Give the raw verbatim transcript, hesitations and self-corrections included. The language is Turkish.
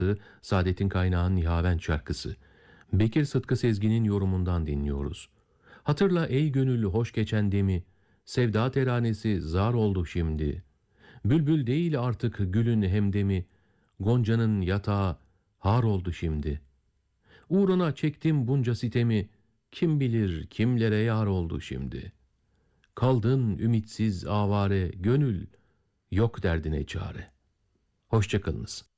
Saadettin Kaynağ'ın Nihavent şarkısı. Bekir Sıtkı Sezgin'in yorumundan dinliyoruz. Hatırla ey gönüllü hoş geçen demi, sevda teranesi zar oldu şimdi. Bülbül değil artık gülün hemdemi, Gonca'nın yatağı har oldu şimdi. Uğruna çektim bunca sitemi, kim bilir kimlere yar oldu şimdi. Kaldın ümitsiz avare gönül, yok derdine çare. Hoşça kalınız.